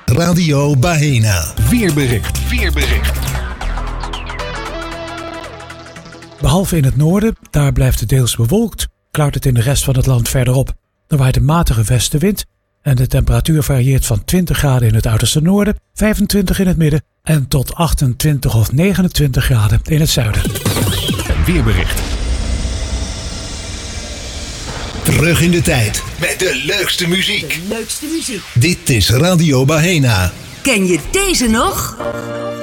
Radio Baena. Weerbericht. Behalve in het noorden, daar blijft het deels bewolkt, klaart het in de rest van het land verder op. Er waait een matige westenwind en de temperatuur varieert van 20 graden in het uiterste noorden, 25 in het midden en tot 28 of 29 graden in het zuiden. Weerbericht. Terug in de tijd met de leukste muziek. Leukste muziek. Dit is Radio Baena. Ken je deze nog?